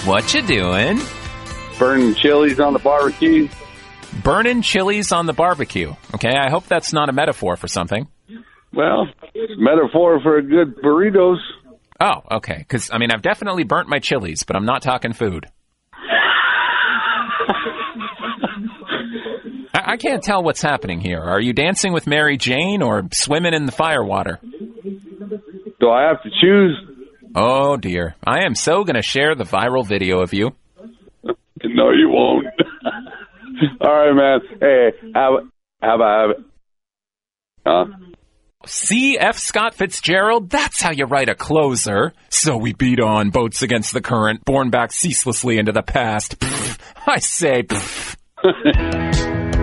What you doing? Burning chilies on the barbecue. Burning chilies on the barbecue. Okay, I hope that's not a metaphor for something. Well, metaphor for a good burritos. Oh, okay, because, I've definitely burnt my chilies, but I'm not talking food. I can't tell what's happening here. Are you dancing with Mary Jane or swimming in the firewater? Do I have to choose? Oh, dear. I am so going to share the viral video of you. No, you won't. All right, man. Hey, how about it? Huh? C. F. Scott Fitzgerald, that's how you write a closer. So we beat on, boats against the current, borne back ceaselessly into the past. Pfft, I say, pfft.